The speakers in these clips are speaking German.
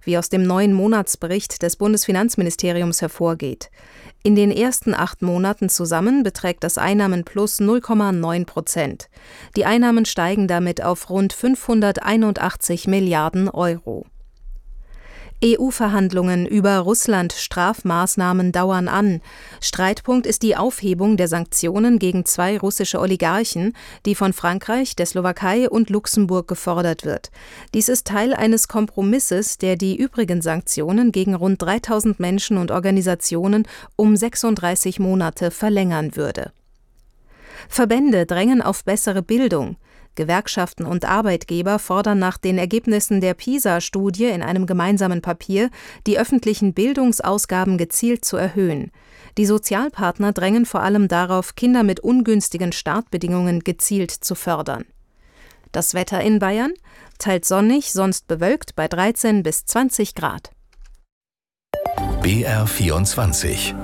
wie aus dem neuen Monatsbericht des Bundesfinanzministeriums hervorgeht. In den ersten 8 Monaten zusammen beträgt das Einnahmenplus 0,9%. Die Einnahmen steigen damit auf rund 581 Milliarden Euro. EU-Verhandlungen über Russland-Strafmaßnahmen dauern an. Streitpunkt ist die Aufhebung der Sanktionen gegen 2 russische Oligarchen, die von Frankreich, der Slowakei und Luxemburg gefordert wird. Dies ist Teil eines Kompromisses, der die übrigen Sanktionen gegen rund 3000 Menschen und Organisationen um 36 Monate verlängern würde. Verbände drängen auf bessere Bildung. Gewerkschaften und Arbeitgeber fordern nach den Ergebnissen der PISA-Studie in einem gemeinsamen Papier, die öffentlichen Bildungsausgaben gezielt zu erhöhen. Die Sozialpartner drängen vor allem darauf, Kinder mit ungünstigen Startbedingungen gezielt zu fördern. Das Wetter in Bayern: teils sonnig, sonst bewölkt bei 13 bis 20 Grad. BR24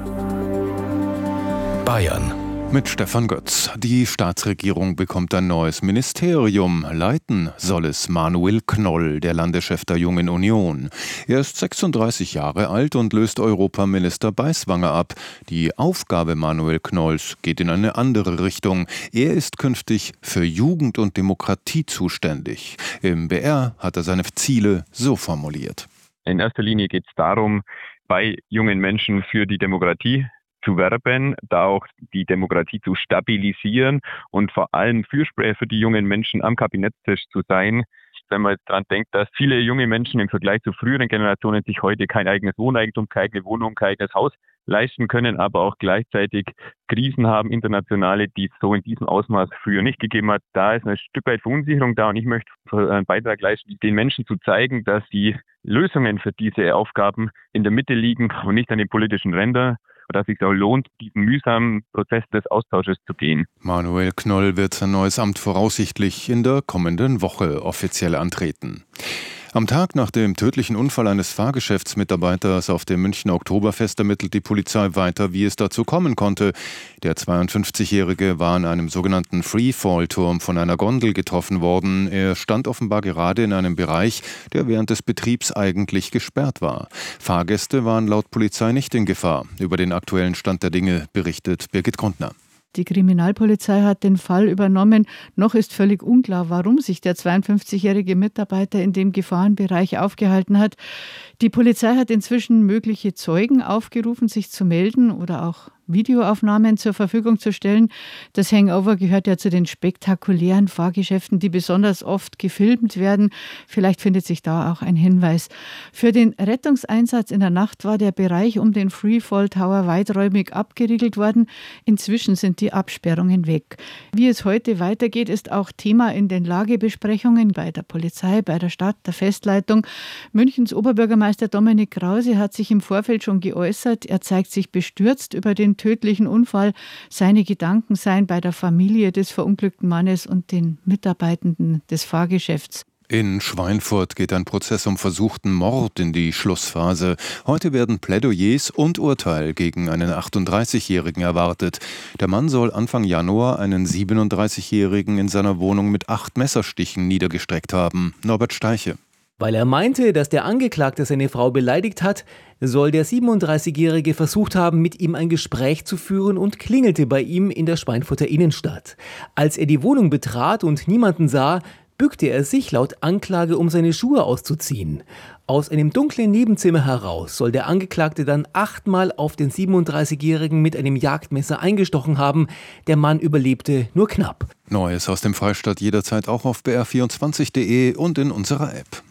Bayern mit Stefan Götz. Die Staatsregierung bekommt ein neues Ministerium. Leiten soll es Manuel Knoll, der Landeschef der Jungen Union. Er ist 36 Jahre alt und löst Europaminister Beiswanger ab. Die Aufgabe Manuel Knolls geht in eine andere Richtung. Er ist künftig für Jugend und Demokratie zuständig. Im BR hat er seine Ziele so formuliert. In erster Linie geht es darum, bei jungen Menschen für die Demokratie zu werben, da auch die Demokratie zu stabilisieren und vor allem Fürsprecher für die jungen Menschen am Kabinettstisch zu sein. Wenn man daran denkt, dass viele junge Menschen im Vergleich zu früheren Generationen sich heute kein eigenes Wohneigentum, keine Wohnung, kein eigenes Haus leisten können, aber auch gleichzeitig Krisen haben, internationale, die es so in diesem Ausmaß früher nicht gegeben hat. Da ist ein Stück weit Verunsicherung da und ich möchte einen Beitrag leisten, den Menschen zu zeigen, dass die Lösungen für diese Aufgaben in der Mitte liegen und nicht an den politischen Rändern, dass es sich auch lohnt, diesen mühsamen Prozess des Austausches zu gehen. Manuel Knoll wird sein neues Amt voraussichtlich in der kommenden Woche offiziell antreten. Am Tag nach dem tödlichen Unfall eines Fahrgeschäftsmitarbeiters auf dem Münchner Oktoberfest ermittelt die Polizei weiter, wie es dazu kommen konnte. Der 52-Jährige war an einem sogenannten Freefall-Turm von einer Gondel getroffen worden. Er stand offenbar gerade in einem Bereich, der während des Betriebs eigentlich gesperrt war. Fahrgäste waren laut Polizei nicht in Gefahr. Über den aktuellen Stand der Dinge berichtet Birgit Grundner. Die Kriminalpolizei hat den Fall übernommen. Noch ist völlig unklar, warum sich der 52-jährige Mitarbeiter in dem Gefahrenbereich aufgehalten hat. Die Polizei hat inzwischen mögliche Zeugen aufgerufen, sich zu melden oder auch Videoaufnahmen zur Verfügung zu stellen. Das Hangover gehört ja zu den spektakulären Fahrgeschäften, die besonders oft gefilmt werden. Vielleicht findet sich da auch ein Hinweis. Für den Rettungseinsatz in der Nacht war der Bereich um den Freefall Tower weiträumig abgeriegelt worden. Inzwischen sind die Absperrungen weg. Wie es heute weitergeht, ist auch Thema in den Lagebesprechungen bei der Polizei, bei der Stadt, der Festleitung. Münchens Oberbürgermeister Dominik Krause hat sich im Vorfeld schon geäußert. Er zeigt sich bestürzt über den tödlichen Unfall. Seine Gedanken seien bei der Familie des verunglückten Mannes und den Mitarbeitenden des Fahrgeschäfts. In Schweinfurt geht ein Prozess um versuchten Mord in die Schlussphase. Heute werden Plädoyers und Urteil gegen einen 38-Jährigen erwartet. Der Mann soll Anfang Januar einen 37-Jährigen in seiner Wohnung mit 8 Messerstichen niedergestreckt haben. Norbert Steiche. Weil er meinte, dass der Angeklagte seine Frau beleidigt hat, soll der 37-Jährige versucht haben, mit ihm ein Gespräch zu führen und klingelte bei ihm in der Schweinfurter Innenstadt. Als er die Wohnung betrat und niemanden sah, bückte er sich laut Anklage, um seine Schuhe auszuziehen. Aus einem dunklen Nebenzimmer heraus soll der Angeklagte dann 8-mal auf den 37-Jährigen mit einem Jagdmesser eingestochen haben. Der Mann überlebte nur knapp. Neues aus dem Freistaat jederzeit auch auf br24.de und in unserer App.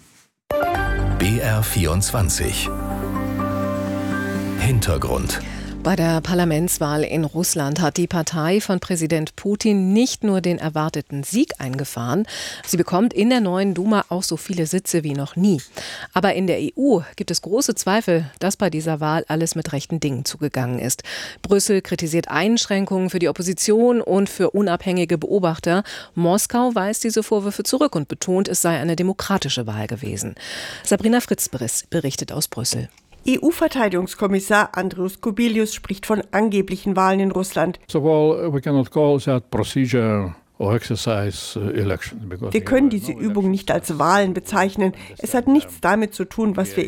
BR24 Hintergrund. Bei der Parlamentswahl in Russland hat die Partei von Präsident Putin nicht nur den erwarteten Sieg eingefahren, sie bekommt in der neuen Duma auch so viele Sitze wie noch nie. Aber in der EU gibt es große Zweifel, dass bei dieser Wahl alles mit rechten Dingen zugegangen ist. Brüssel kritisiert Einschränkungen für die Opposition und für unabhängige Beobachter. Moskau weist diese Vorwürfe zurück und betont, es sei eine demokratische Wahl gewesen. Sabrina Fritz berichtet aus Brüssel. EU-Verteidigungskommissar Andrius Kubilius spricht von angeblichen Wahlen in Russland. Wir können diese Übung nicht als Wahlen bezeichnen. Es hat nichts damit zu tun, was wir